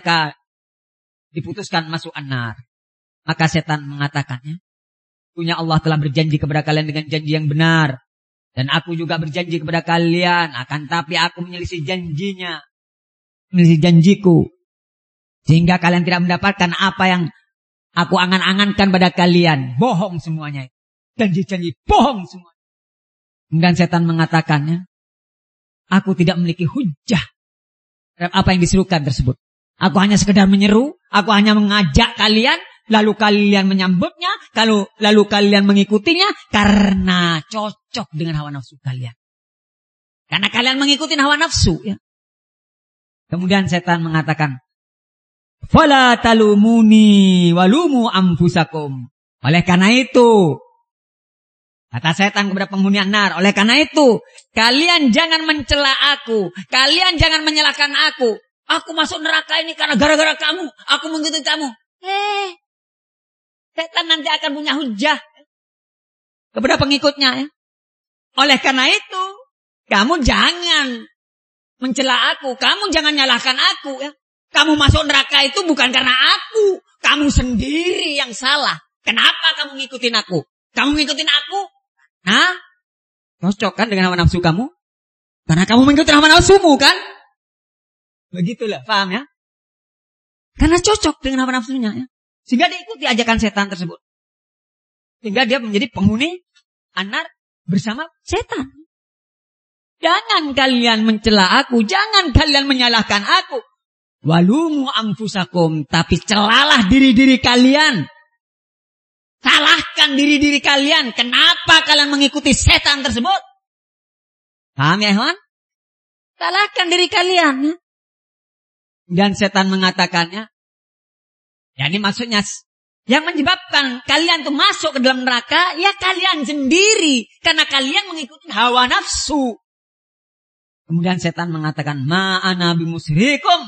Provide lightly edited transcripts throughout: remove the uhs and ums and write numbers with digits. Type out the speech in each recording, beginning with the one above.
mereka diputuskan masuk an-nar. Maka setan mengatakannya, punya Allah telah berjanji kepada kalian dengan janji yang benar. Dan aku juga berjanji kepada kalian. Akan tapi aku menyelisih janjinya. Menyelisih janjiku. Sehingga kalian tidak mendapatkan apa yang aku angan-angankan pada kalian. Bohong semuanya. Janji-janji bohong semua. Kemudian setan mengatakannya, aku tidak memiliki hujjah terhadap apa yang diserukan tersebut. Aku hanya sekedar menyeru, aku hanya mengajak kalian, lalu kalian menyambutnya, lalu kalian mengikutinya karena cocok dengan hawa nafsu kalian. Karena kalian mengikuti hawa nafsu. Ya. Kemudian setan mengatakan, fala talumuni walumu anfusakum. Oleh karena itu, kata setan kepada penghuni an-nar, oleh karena itu, kalian jangan mencela aku, kalian jangan menyalahkan aku. Aku masuk neraka ini karena gara-gara kamu, aku mengikuti kamu. Setan nanti akan punya hujah kepada pengikutnya. Ya. Oleh karena itu, kamu jangan mencela aku, kamu jangan nyalahkan aku. Ya. Kamu masuk neraka itu bukan karena aku, kamu sendiri yang salah. Kenapa kamu ngikutin aku? Kamu ngikutin aku? Hah? Cocok kan dengan hawa nafsu kamu? Karena kamu mengikuti hawa nafsumu kan? Begitulah, paham ya? Karena cocok dengan hawa nafsunya ya. Sehingga diikuti ajakan setan tersebut. Sehingga dia menjadi penghuni an-nar bersama setan. Jangan kalian mencela aku, jangan kalian menyalahkan aku. Walumu anfusakum, tapi celalah diri-diri kalian. Salahkan diri-diri kalian. Kenapa kalian mengikuti setan tersebut? Paham ya, Ikhwan? Salahkan diri kalian. Ya? Dan setan mengatakannya, ya ini maksudnya, yang menyebabkan kalian tuh masuk ke dalam neraka, ya kalian sendiri. Karena kalian mengikuti hawa nafsu. Kemudian setan mengatakan, ma'ana bimusrikum.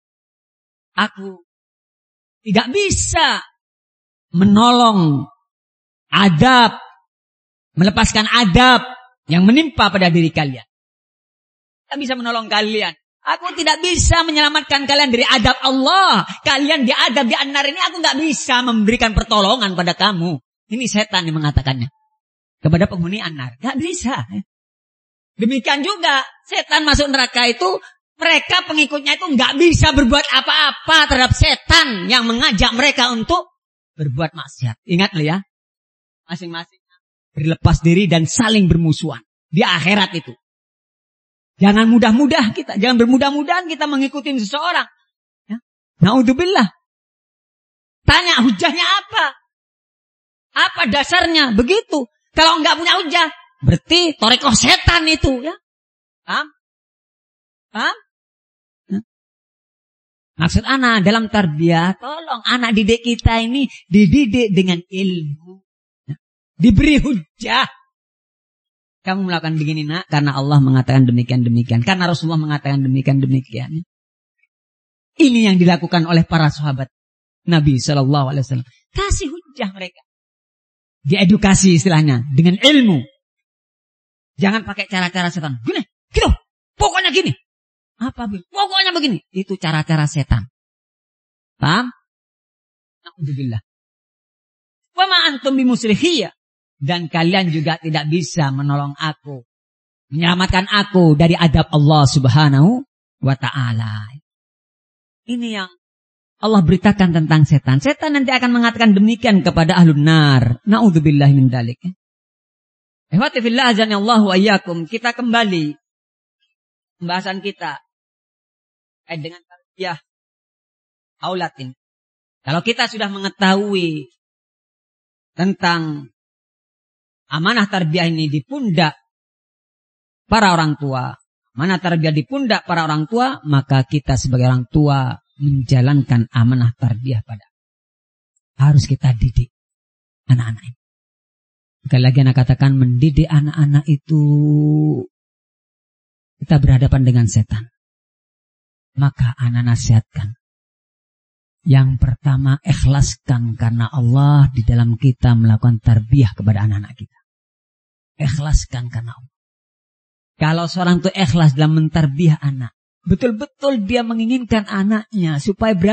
Aku tidak bisa menolong adab, melepaskan adab yang menimpa pada diri kalian. Tidak bisa menolong kalian. Aku tidak bisa menyelamatkan kalian dari adab Allah. Kalian diadab di an-nar ini, aku tidak bisa memberikan pertolongan pada kamu. Ini setan yang mengatakannya kepada penghuni an-nar. Tidak bisa. Demikian juga setan masuk neraka itu, mereka pengikutnya itu tidak bisa berbuat apa-apa terhadap setan yang mengajak mereka untuk berbuat maksiat. Ingat ya, masing-masing berlepas diri dan saling bermusuhan di akhirat itu. Jangan mudah-mudah kita, jangan bermudah-mudahan kita mengikuti seseorang. Ya. Naudzubillah. Tanya hujahnya apa? Apa dasarnya? Begitu. Kalau enggak punya hujah, berarti torekoh setan itu. Ya. Paham? Paham? Ya. Maksud anak dalam tarbiyah, tolong anak didik kita ini dididik dengan ilmu. Ya. Diberi hujah. Kamu melakukan begini nak, karena Allah mengatakan demikian-demikian. Karena Rasulullah mengatakan demikian-demikian. Ini yang dilakukan oleh para sahabat Nabi SAW. Kasih hujah mereka. Diedukasi istilahnya, dengan ilmu. Jangan pakai cara-cara setan. Gini, gitu, pokoknya gini. Apa? Pokoknya begini. Itu cara-cara setan. Paham? Na'udzubillah. Wa ma antum bimusrihiyya. Dan kalian juga tidak bisa menolong aku, menyelamatkan aku dari adab Allah Subhanahu wa ta'ala. Ini yang Allah beritakan tentang setan. Setan nanti akan mengatakan demikian kepada ahlun nar. Na'udzubillahi min dzalik. Ihwati fillah azanallahu wa iyyakum. Kita kembali pembahasan kita dengan tarbiyah aulad ini. Kalau kita sudah mengetahui tentang amanah tarbiyah ini di pundak para orang tua, amanah tarbiyah di pundak para orang tua, maka kita sebagai orang tua menjalankan amanah tarbiyah pada. Harus kita didik anak-anak ini. Sekali lagi anak katakan, mendidik anak-anak itu kita berhadapan dengan setan. Maka anak nasihatkan. Yang pertama, ikhlaskan karena Allah di dalam kita melakukan tarbiyah kepada anak-anak kita. Ikhlaskan karena Allah. Kalau seorang itu ikhlas dalam mentarbiyah anak, betul-betul dia menginginkan anaknya supaya berada